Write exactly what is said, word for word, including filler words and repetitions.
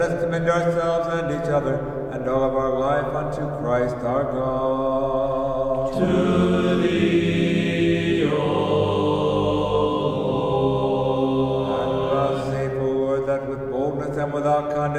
Let us commend ourselves and each other and all of our life unto Christ our God. To thee, O And thus say forward that with boldness and without condemnation